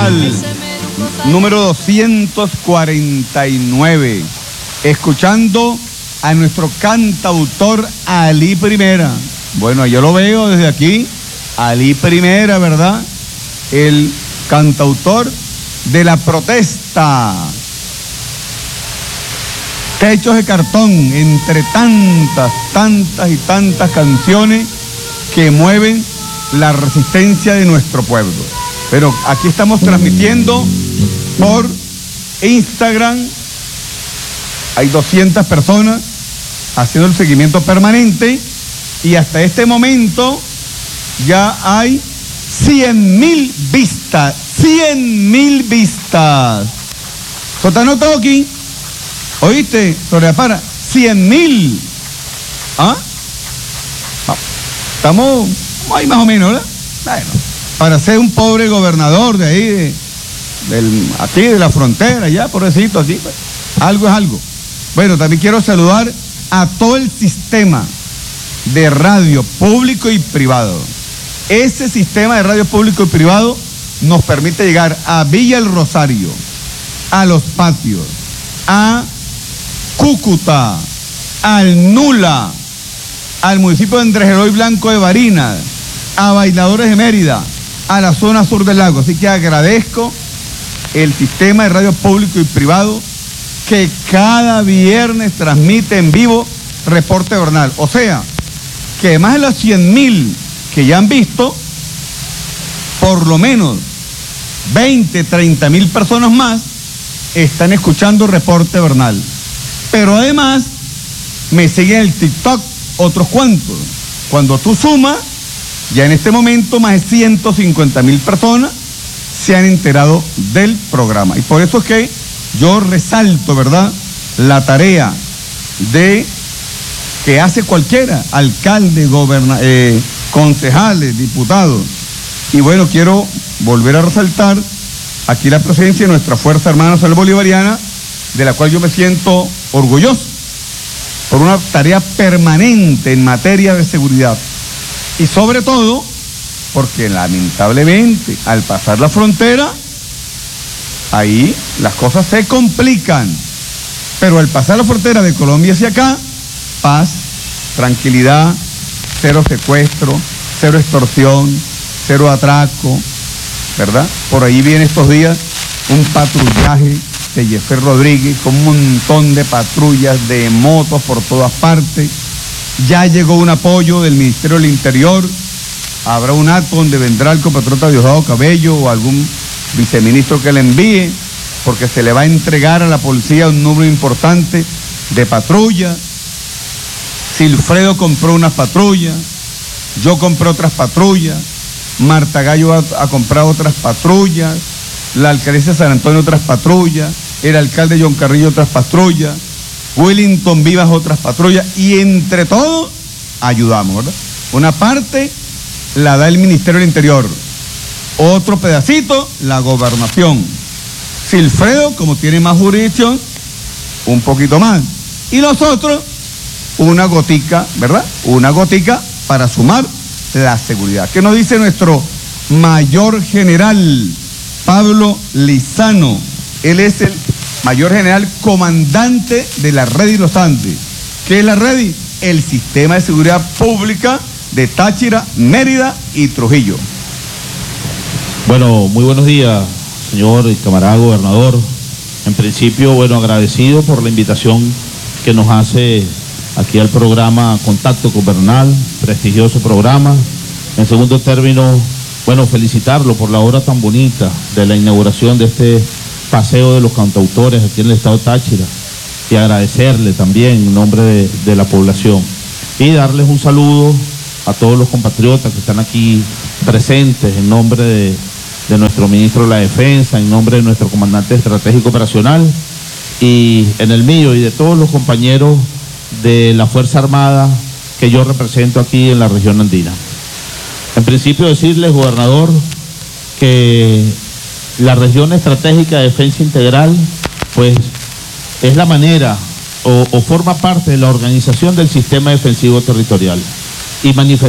Nacional, número 249, escuchando a nuestro cantautor Ali Primera. Bueno, yo lo veo desde aquí, Ali Primera, ¿verdad? El cantautor de la protesta. Techos de cartón, entre tantas y tantas canciones que mueven la resistencia de nuestro pueblo. Pero aquí estamos transmitiendo por Instagram. Hay 200 personas haciendo el seguimiento permanente y hasta este momento ya hay 100.000 vistas. 100.000 vistas. Sotano Toki, ¿oíste? Sorapara, 100.000. ¿Ah? Estamos ahí más o menos, ¿verdad? Bueno, para ser un pobre gobernador de ahí, aquí de la frontera, ya, pobrecito, así, pues, algo es algo. Bueno, también quiero saludar a todo el sistema de radio público y privado. Ese sistema de radio público y privado nos permite llegar a Villa El Rosario, a Los Patios, a Cúcuta, al Nula, al municipio de Andrés Eloy Blanco de Barinas, a Bailadores de Mérida, a la zona sur del lago. Así que agradezco el sistema de radio público y privado que cada viernes transmite en vivo Reporte Bernal. O sea, que más de las 100.000 que ya han visto, por lo menos 30.000 personas más están escuchando Reporte Bernal. Pero además me siguen en el TikTok otros cuantos. Cuando tú sumas, ya en este momento más de 150.000 personas se han enterado del programa. Y por eso es que yo resalto, ¿verdad?, la tarea que hace cualquiera, alcalde, concejales, diputados. Y bueno, quiero volver a resaltar aquí la presencia de nuestra Fuerza Armada Nacional Bolivariana, de la cual yo me siento orgulloso por una tarea permanente en materia de seguridad. Y sobre todo, porque lamentablemente al pasar la frontera, ahí las cosas se complican. Pero al pasar la frontera de Colombia hacia acá, paz, tranquilidad, cero secuestro, cero extorsión, cero atraco, ¿verdad? Por ahí viene estos días un patrullaje de Jeffer Rodríguez con un montón de patrullas de motos por todas partes. Ya llegó un apoyo del Ministerio del Interior. Habrá un acto donde vendrá el compatriota Diosdado Cabello o algún viceministro que le envíe, porque se le va a entregar a la policía un número importante de patrullas. Silfredo compró unas patrullas, yo compré otras patrullas, Marta Gallo va a comprar otras patrullas, la alcaldesa de San Antonio otras patrullas, el alcalde John Carrillo otras patrullas, Wellington Vivas otras patrullas, y entre todos ayudamos, ¿verdad? Una parte la da el Ministerio del Interior, otro pedacito la gobernación. Silfredo, como tiene más jurisdicción, un poquito más, y nosotros una gotica, ¿verdad? Una gotica para sumar la seguridad. ¿Qué nos dice nuestro mayor general Pablo Lizano? Él es el mayor general comandante de la Redi Los Andes. ¿Qué es la Redi? El sistema de seguridad pública de Táchira, Mérida y Trujillo. Bueno, muy buenos días, señor y camarada gobernador. En principio, bueno, agradecido por la invitación que nos hace aquí al programa Contacto con Bernal, prestigioso programa. En segundo término, bueno, felicitarlo por la obra tan bonita de la inauguración de este paseo de los cantautores aquí en el estado de Táchira, y agradecerle también en nombre de la población y darles un saludo a todos los compatriotas que están aquí presentes en nombre de nuestro ministro de la Defensa, en nombre de nuestro comandante estratégico operacional y en el mío y de todos los compañeros de la Fuerza Armada que yo represento aquí en la región andina. En principio decirles, gobernador, que la región estratégica de defensa integral pues es la manera o forma parte de la organización del sistema defensivo territorial y manifestar